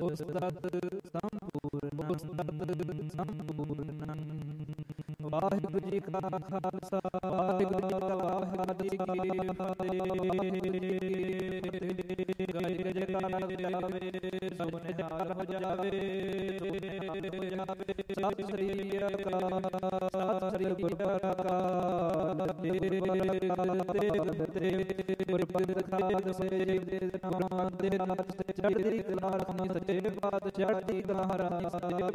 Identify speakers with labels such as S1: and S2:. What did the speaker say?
S1: ਉਸਤਤ ਸੰਪੂਰਨੰ। ਵਾਹਿਗੁਰੂ ਜੀ ਕਾ ਖਾਲਸਾ ਵਾਹਿਗੁਰੂ ਜੀ ਕੀ ਫਤਿਹ। ਗਾਇ ਜੈਕਾਰ ਜਾਵੇ ਸਭ ਨਿਹਾਲ ਹੋ ਜਾਵੇ, ਸਤਿ ਸ੍ਰੀ ਅਕਾਲ। ਸਤਿ ਸ੍ਰੀ ਗੁਰ ਅਕਾਲ ਗੁਰਪੰਥ ਖਾਲਸੇ ਦੇ ਨਾਮ ਦੇ ਨਾਲ ਚੜ੍ਹਦੀ ਕਲਾ ਰਾਣੀ ਸੱਚੇ ਪਾਤਸ਼ਾਹ ਚੜ੍ਹਦੀ ਕਲਾ ਰਾਣੀ